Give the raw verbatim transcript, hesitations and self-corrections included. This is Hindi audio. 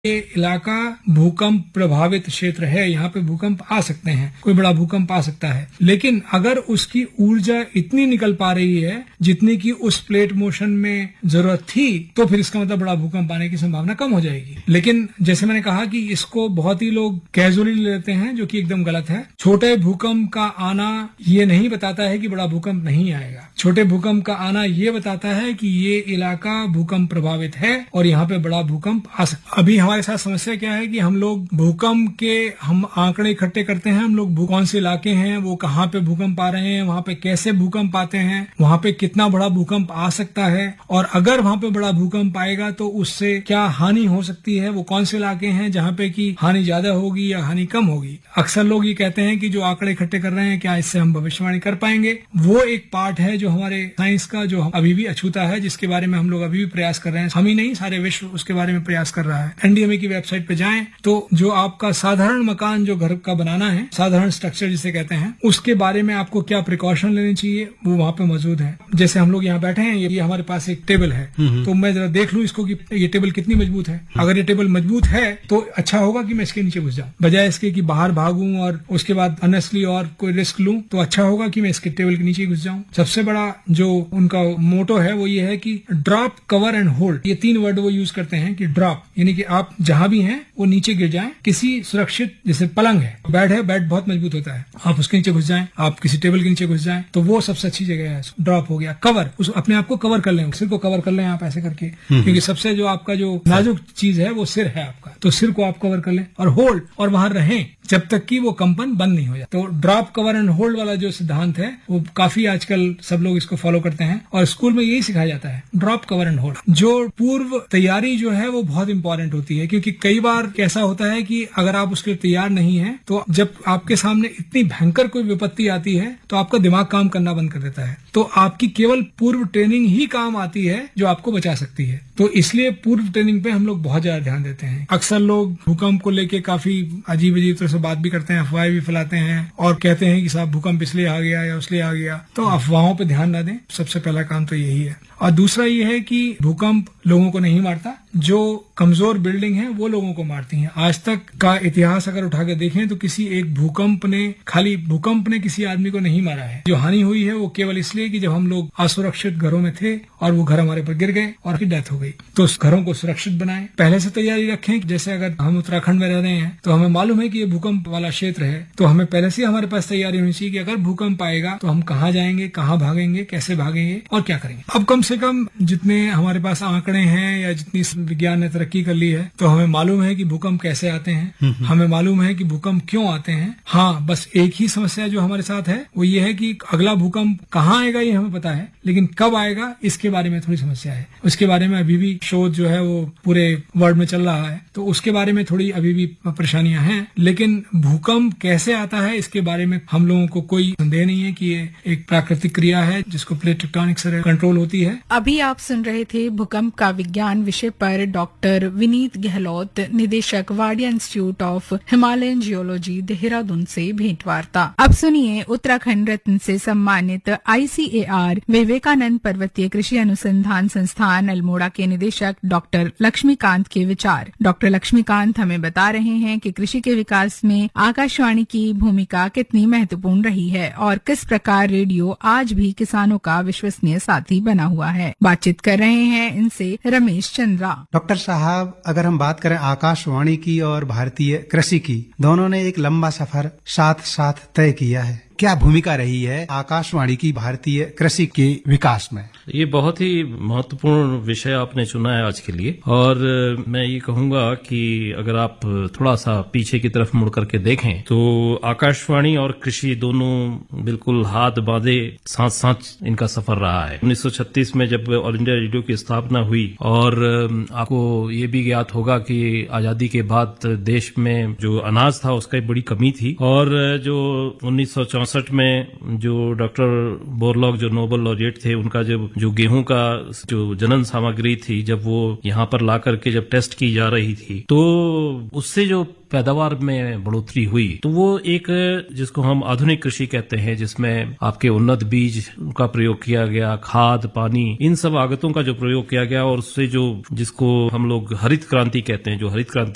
ये इलाका भूकंप प्रभावित क्षेत्र है, यहाँ पे भूकंप आ सकते हैं, कोई बड़ा भूकंप आ सकता है, लेकिन अगर उसकी ऊर्जा इतनी निकल पा रही है जितनी की उस प्लेट मोशन में जरूरत थी, तो फिर इसका मतलब बड़ा भूकंप आने की संभावना कम हो जाएगी। लेकिन जैसे मैंने कहा कि इसको बहुत ही लोग कैजुअली ले लेते हैं, जो कि एकदम गलत है। छोटे भूकंप का आना ये नहीं बताता है कि बड़ा भूकंप नहीं आएगा। छोटे भूकंप का आना ये बताता है कि ये इलाका भूकंप प्रभावित है और यहाँ पे बड़ा भूकंप आ सकता है। अभी हमारे साथ समस्या क्या है कि हम लोग भूकंप के हम आंकड़े इकट्ठे करते हैं, हम लोग कौन से इलाके हैं, वो कहाँ पे भूकंप आ रहे हैं, वहाँ पे कैसे भूकंप आते हैं, वहाँ पे कितना बड़ा भूकंप आ सकता है, और अगर वहाँ पे बड़ा भूकंप आएगा तो उससे क्या हानि हो सकती है, वो कौन से इलाके हैं जहाँ पे की हानि ज्यादा होगी या हानि कम होगी। अक्सर लोग ये कहते हैं कि जो आंकड़े इकट्ठे कर रहे हैं क्या इससे हम भविष्यवाणी कर पाएंगे। वो एक पार्ट है जो हमारे साइंस का जो अभी भी अछूता है, जिसके बारे में हम लोग अभी भी प्रयास कर रहे हैं। हम ही नहीं, सारे विश्व उसके बारे में प्रयास कर रहा है। एनडीएमए की वेबसाइट पे जाएं तो जो आपका साधारण मकान जो घर का बनाना है, साधारण स्ट्रक्चर जिसे कहते हैं, उसके बारे में आपको क्या प्रिकॉशन लेनी चाहिए वो वहाँ पे मौजूद है। जैसे हम लोग यहाँ बैठे हैं, ये हमारे पास एक टेबल है, तो मैं जरा देख लूँ इसको कि ये टेबल कितनी मजबूत है। अगर ये टेबल मजबूत है तो अच्छा होगा कि मैं इसके नीचे घुस जाऊं, बजाय इसके कि बाहर भागूं और उसके बाद अननेसेसरी और कोई रिस्क लूं, तो अच्छा होगा कि मैं इसके टेबल के नीचे घुस जाऊं। सबसे बड़ा जो उनका मोटो है वो ये है कि ड्रॉप, कवर एंड होल्ड, ये तीन वर्ड वो यूज करते हैं कि ड्रॉप यानी कि आप जहां भी हैं वो नीचे गिर जाएं, किसी सुरक्षित, जैसे पलंग है, बेड है, बेड बहुत मजबूत होता है, आप उसके नीचे घुस जाएं, आप किसी टेबल के नीचे घुस जाएं, तो वो सबसे अच्छी जगह है। ड्रॉप हो गया। कवर, उस अपने आप को कवर कर लें, सिर को कवर कर लें आप ऐसे करके, क्योंकि सबसे जो आपका जो नाजुक चीज है वो सिर है आपका, तो सिर को आप कवर कर लें और होल्ड, और वहां रहें जब तक कि वो कंपन बंद नहीं हो जाए। तो ड्रॉप, कवर एंड होल्ड वाला जो सिद्धांत है वो काफी आजकल सब लोग इसको फॉलो करते हैं और स्कूल में यही सिखाया जाता है, ड्रॉप, कवर एंड होल्ड। जो पूर्व तैयारी जो है वो बहुत इंपॉर्टेंट होती है, क्योंकि कई बार ऐसा होता है कि अगर आप उसके लिए तैयार नहीं है तो जब आपके सामने इतनी भयंकर कोई विपत्ति आती है तो आपका दिमाग काम करना बंद कर देता है। तो आपकी केवल पूर्व ट्रेनिंग ही काम आती है जो आपको बचा सकती है। तो इसलिए पूर्व ट्रेनिंग पे हम लोग बहुत ज्यादा ध्यान देते हैं। अक्सर लोग भूकंप को लेके काफी अजीब अजीब तरह से बात भी करते हैं, अफवाहें भी फैलाते हैं और कहते हैं कि साहब भूकंप इसलिए आ गया या उसलिए आ गया। तो अफवाहों पे ध्यान न दें, सबसे पहला काम तो यही है। और दूसरा ये है कि भूकंप लोगों को नहीं मारता, जो कमजोर बिल्डिंग है वो लोगों को मारती हैं। आज तक का इतिहास अगर उठा के देखें तो किसी एक भूकंप ने, खाली भूकंप ने किसी आदमी को नहीं मारा है। जो हानि हुई है वो केवल इसलिए कि जब हम लोग असुरक्षित घरों में थे और वो घर हमारे पर गिर गए और डेथ हो गई। तो उस घरों को सुरक्षित बनाएं, पहले से तैयारी रखें। जैसे अगर हम उत्तराखंड में रह रहे हैं तो हमें मालूम है कि ये भूकंप वाला क्षेत्र है, तो हमें पहले से हमारे पास तैयारी होनी चाहिए कि अगर भूकंप आएगा तो हम कहाँ जाएंगे, कहाँ भागेंगे, कैसे भागेंगे और क्या करेंगे। अब कम से कम जितने हमारे पास आंकड़े हैं या जितनी विज्ञान ने तरक्की कर ली है, तो हमें मालूम है कि भूकंप कैसे आते हैं, हमें मालूम है कि भूकंप क्यों आते हैं। हाँ, बस एक ही समस्या जो हमारे साथ है वो ये है कि अगला भूकंप कहाँ आएगा ये हमें पता है, लेकिन कब आएगा इसके बारे में थोड़ी समस्या है। उसके बारे में अभी भी शोध जो है वो पूरे वर्ल्ड में चल रहा है, तो उसके बारे में थोड़ी अभी भी परेशानियां हैं। लेकिन भूकंप कैसे आता है इसके बारे में हम लोगों को कोई संदेह नहीं है कि ये एक प्राकृतिक क्रिया है जिसको प्लेट टेक्टोनिक से कंट्रोल होती है। अभी आप सुन रहे थे भूकंप का विज्ञान विषय पर डॉक्टर विनीत गहलोत, निदेशक Wadia institute of Himalayan geology, Dehradun से भेंटवार्ता। अब सुनिए उत्तराखंड रत्न से सम्मानित आईसीएआर विवेकानंद पर्वतीय कृषि अनुसंधान संस्थान अल्मोड़ा के निदेशक डॉक्टर लक्ष्मीकांत के विचार। डॉक्टर लक्ष्मीकांत हमें बता रहे हैं कि कृषि के विकास में आकाशवाणी की भूमिका कितनी महत्वपूर्ण रही है और किस प्रकार रेडियो आज भी किसानों का विश्वसनीय साथी बना हुआ है। बातचीत कर रहे हैं इनसे रमेश चंद्रा। डॉक्टर साहब, अगर हम बात करें आकाशवाणी की और भारतीय कृषि की, दोनों ने एक लंबा सफर साथ साथ तय किया है। क्या भूमिका रही है आकाशवाणी की भारतीय कृषि के विकास में? ये बहुत ही महत्वपूर्ण विषय आपने चुना है आज के लिए, और मैं ये कहूंगा कि अगर आप थोड़ा सा पीछे की तरफ मुड़ करके देखें तो आकाशवाणी और कृषि दोनों बिल्कुल हाथ बांधे साथ साथ इनका सफर रहा है। उन्नीस सौ छत्तीस में जब ऑल इंडिया रेडियो की स्थापना हुई, और आपको ये भी ज्ञात होगा कि आजादी के बाद देश में जो अनाज था उसका एक बड़ी कमी थी, और जो उन्नीस सौ चौसठ में जो डॉक्टर बोरलॉग जो नोबेल लॉरिएट थे, उनका जब जो गेहूं का जो जनन सामग्री थी जब वो यहाँ पर ला करके जब टेस्ट की जा रही थी, तो उससे जो पैदावार में बढ़ोतरी हुई, तो वो एक जिसको हम आधुनिक कृषि कहते हैं, जिसमें आपके उन्नत बीज का प्रयोग किया गया, खाद, पानी, इन सब आगतों का जो प्रयोग किया गया, और उससे जो जिसको हम लोग हरित क्रांति कहते हैं, जो हरित क्रांति